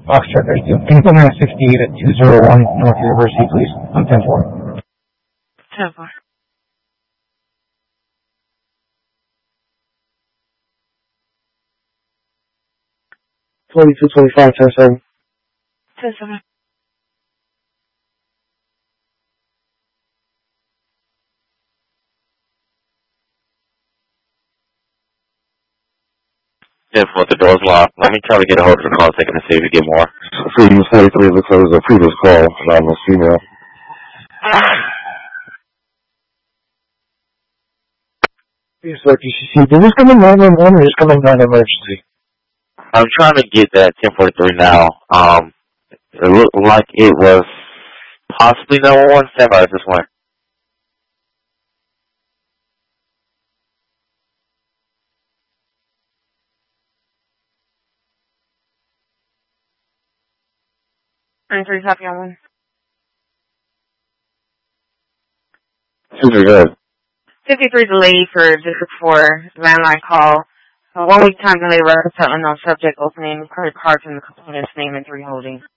Foxtrot 32. Can you put me on 68 at 201 North University, please? On 10-4. 10-4. 2225, 10-7. 10-7. With the door's locked. Let me try to get a hold of the call taken to see if we get more. Freedom 43 looks like it was a previous call, anonymous female. Please, like, you should see, did this come in 911 or just come in non-emergency? I'm trying to get that 1043 now. It looked like it was possibly 911. Stand by this one. Three copy on one. Super good. 53 delay for District 4 landline call. 1 week time delay record settlement on subject opening credit card from the component's name and 3 holding.